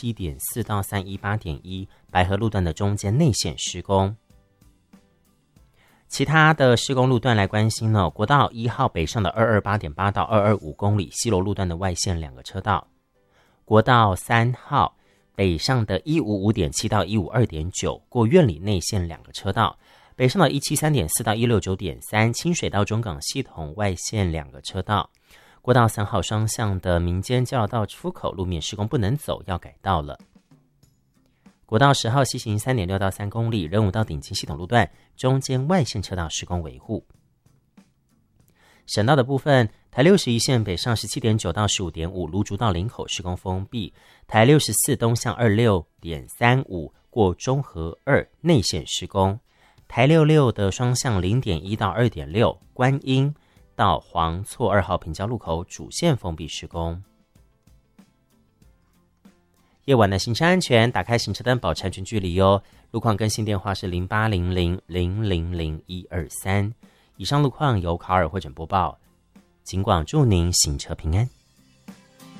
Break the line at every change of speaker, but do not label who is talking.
317.4到318.1白河路段的中间内线施工。其他的施工路段来关心呢，国道1号北上的 228.8 到225公里西螺路段的外线2个车道，国道3号北上的155.7到152.9过苑里内线2个车道，北上的173.4到169.3清水到中港系统外线2个车道，国道3号双向的民间交流道出口路面施工不能走，要改道了。国道10号西行 3.6 到3公里仁武到顶清系统路段中间外线车道施工维护。省道的部分，台61线北上 17.9 到 15.5 芦竹到林口施工封闭，台64东向 26.35 过中和2内线施工，台66的双向 0.1 到 2.6 观音到黄错2号平交路口主线封闭施工。夜晚的行车安全，打开行车灯保持安全距离哦。路况更新电话是0800000123。以上路况由卡尔汇整播报，警广祝您行车平安。